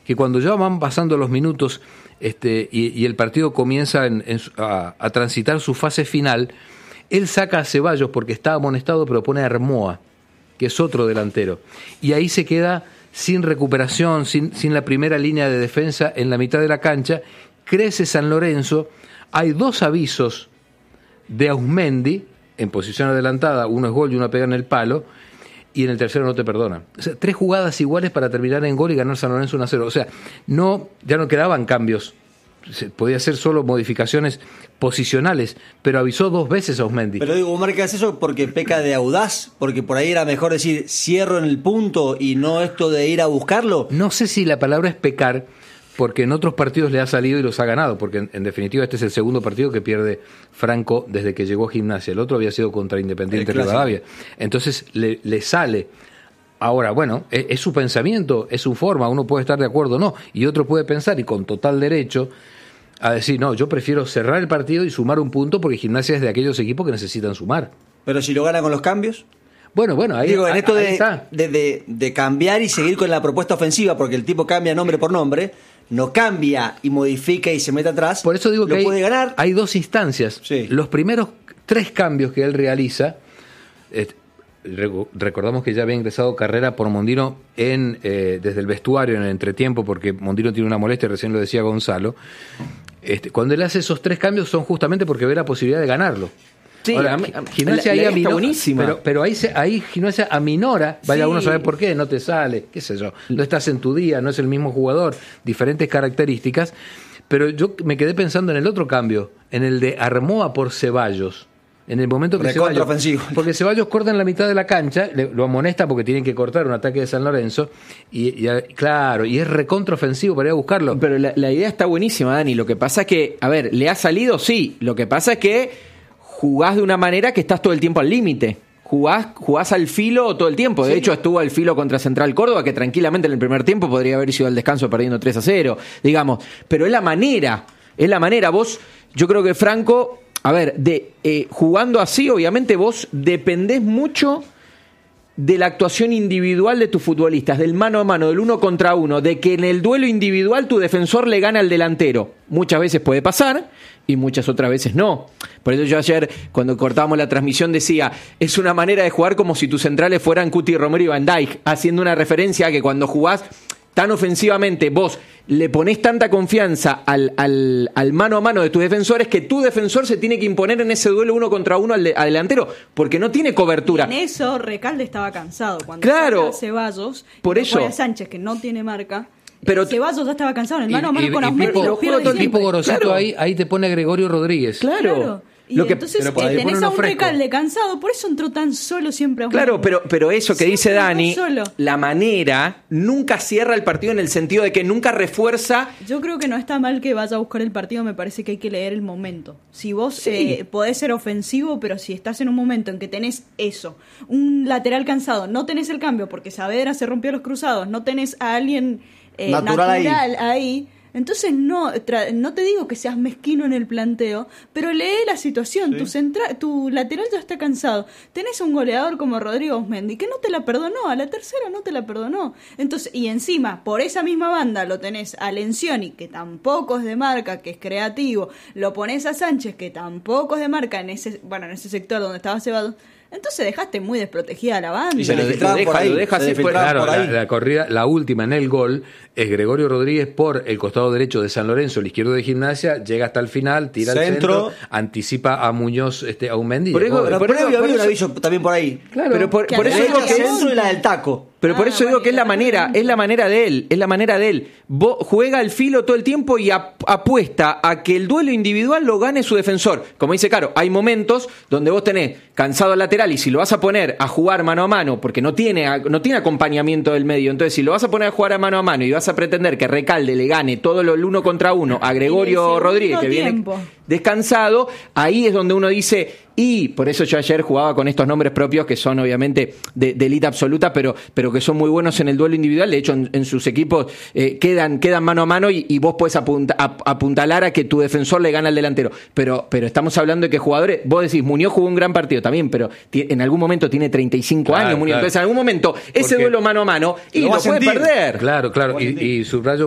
que cuando ya van pasando los minutos y el partido comienza a transitar su fase final, él saca a Ceballos porque está amonestado, pero pone a Armoa, que es otro delantero. Y ahí se queda sin recuperación, sin la primera línea de defensa en la mitad de la cancha. Crece San Lorenzo, hay 2 avisos de Auzmendi en posición adelantada, uno es gol y uno pega en el palo, y en el tercero no te perdonan. O sea, 3 jugadas iguales para terminar en gol y ganar San Lorenzo 1-0. O sea, ya no quedaban cambios, podía ser solo modificaciones posicionales, pero avisó 2 veces a Auzmendi. Pero digo, marcas eso porque peca de audaz, porque por ahí era mejor decir cierro en el punto y no esto de ir a buscarlo. No sé si la palabra es pecar, porque en otros partidos le ha salido y los ha ganado, porque en definitiva este es el segundo partido que pierde Franco desde que llegó a Gimnasia. El otro había sido contra Independiente Rivadavia. Entonces le sale. Ahora, bueno, es su pensamiento, es su forma, uno puede estar de acuerdo o no, y otro puede pensar, y con total derecho, a decir, no, yo prefiero cerrar el partido y sumar un punto, porque Gimnasia es de aquellos equipos que necesitan sumar. Pero si lo gana con los cambios. Bueno, ahí, digo, en esto ahí está. De cambiar y seguir con la propuesta ofensiva, porque el tipo cambia nombre por nombre, no cambia y modifica y se mete atrás. Por eso digo que puede ganar. Hay 2 instancias. Sí. Los primeros 3 cambios que él realiza, recordamos que ya había ingresado Carrera por Mondino desde el vestuario en el entretiempo, porque Mondino tiene una molestia, recién lo decía Gonzalo. Cuando él hace esos 3 cambios son justamente porque ve la posibilidad de ganarlo. Sí, ahora, Gimnasia ahí está buenísima. Pero ahí Gimnasia aminora, vaya Sí. uno a saber por qué, no te sale, qué sé yo, no estás en tu día, no es el mismo jugador, diferentes características, pero yo me quedé pensando en el otro cambio, en el de Armoa por Ceballos. En el momento que Ceballos, porque Ceballos corta en la mitad de la cancha, lo amonesta porque tienen que cortar un ataque de San Lorenzo, y es recontraofensivo para ir a buscarlo. Pero la idea está buenísima, Dani. Lo que pasa es que, a ver, ¿le ha salido? Sí. Lo que pasa es que jugás de una manera que estás todo el tiempo al límite. Jugás al filo todo el tiempo. De hecho, estuvo al filo contra Central Córdoba, que tranquilamente en el primer tiempo podría haber sido al descanso perdiendo 3-0, digamos. Pero es la manera. Vos, yo creo que Franco, a ver, jugando así, obviamente vos dependés mucho de la actuación individual de tus futbolistas, del mano a mano, del 1 contra 1, de que en el duelo individual tu defensor le gana al delantero. Muchas veces puede pasar y muchas otras veces no. Por eso yo ayer, cuando cortábamos la transmisión, decía, es una manera de jugar como si tus centrales fueran Cuti Romero y Van Dijk, haciendo una referencia a que cuando jugás tan ofensivamente, vos le ponés tanta confianza al mano a mano de tus defensores, que tu defensor se tiene que imponer en ese duelo 1 contra 1 al delantero, porque no tiene cobertura. Y en eso Recalde estaba cansado cuando saca Ceballos, por eso a Sánchez, que no tiene marca. Pero Ceballos ya estaba cansado en el mano a mano con Auzmendi. El tipo Gorosito, ahí te pone a Gregorio Rodríguez. Claro. Y entonces tenés a un Recalde cansado, por eso entró tan solo siempre a Claro, pero eso que dice Dani, la manera nunca cierra el partido en el sentido de que nunca refuerza. Yo creo que no está mal que vaya a buscar el partido, me parece que hay que leer el momento. Si vos podés ser ofensivo, pero si estás en un momento en que tenés eso, un lateral cansado, no tenés el cambio porque Saavedra se rompió los cruzados, no tenés a alguien natural ahí. Entonces no te digo que seas mezquino en el planteo, pero lee la situación. Sí. Tu lateral ya está cansado. Tenés un goleador como Rodrigo Auzmendi que no te la perdonó, a la tercera no te la perdonó. Entonces, y encima, por esa misma banda lo tenés a Lencioni, que tampoco es de marca, que es creativo. Lo ponés a Sánchez, que tampoco es de marca en ese sector donde estaba Ceballos. Entonces dejaste muy desprotegida a la banda. Y se lo deja así fuera. Claro, la corrida, la última en el gol es Gregorio Rodríguez por el costado derecho de San Lorenzo, el izquierdo de Gimnasia, llega hasta el final, tira al centro, anticipa a Muñoz, a Auzmendi. Por eso había un aviso también por ahí. Claro, pero por eso digo que es y la del taco. Pero por eso digo que es la manera de él. Vos juega al filo todo el tiempo y apuesta a que el duelo individual lo gane su defensor. Como dice Caro, hay momentos donde vos tenés cansado al lateral y si lo vas a poner a jugar mano a mano, porque no tiene acompañamiento del medio, entonces si lo vas a poner a jugar a mano y vas a pretender que Recalde le gane todo el 1 contra 1 a Gregorio Rodríguez, que viene descansado, ahí es donde uno dice... Y por eso yo ayer jugaba con estos nombres propios que son obviamente de élite absoluta, pero que son muy buenos en el duelo individual. De hecho, en sus equipos quedan mano a mano y vos podés apuntalar a que tu defensor le gana al delantero. Pero estamos hablando de que jugadores... Vos decís, Muñoz jugó un gran partido también, pero en algún momento tiene 35 años, Muñoz. Entonces, en algún momento, ese duelo mano a mano, y lo puede perder. Claro. Y subrayo